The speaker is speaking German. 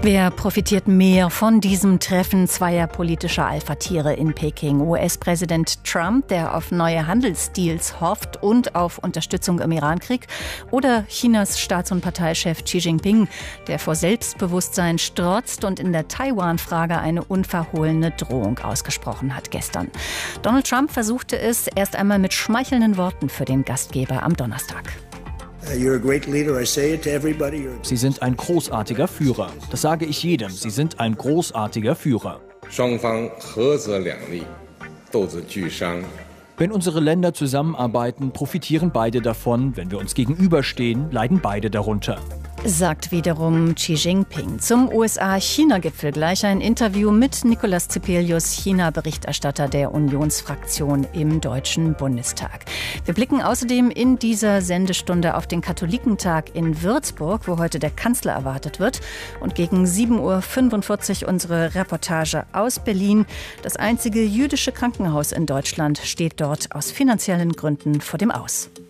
Wer profitiert mehr von diesem Treffen zweier politischer Alpha-Tiere in Peking? US-Präsident Trump, der auf neue Handelsdeals hofft und auf Unterstützung im Irankrieg? Oder Chinas Staats- und Parteichef Xi Jinping, der vor Selbstbewusstsein strotzt und in der Taiwan-Frage eine unverhohlene Drohung ausgesprochen hat gestern? Donald Trump versuchte es erst einmal mit schmeichelnden Worten für den Gastgeber am Donnerstag. Sie sind ein großartiger Führer. Das sage ich jedem. Sie sind ein großartiger Führer. Wenn unsere Länder zusammenarbeiten, profitieren beide davon. Wenn wir uns gegenüberstehen, leiden beide darunter. Sagt wiederum Xi Jinping. Zum USA-China-Gipfel gleich ein Interview mit Nicolas Zepelius, China-Berichterstatter der Unionsfraktion im Deutschen Bundestag. Wir blicken außerdem in dieser Sendestunde auf den Katholikentag in Würzburg, wo heute der Kanzler erwartet wird. Und gegen 7:45 Uhr unsere Reportage aus Berlin. Das einzige jüdische Krankenhaus in Deutschland steht dort aus finanziellen Gründen vor dem Aus.